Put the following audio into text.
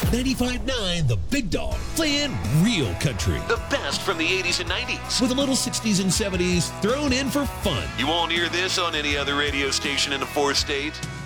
95.9 The Big Dog, playing real country. The best from the 80s and 90s. With a little 60s and 70s thrown in for fun. You won't hear this on any other radio station in the 4th state.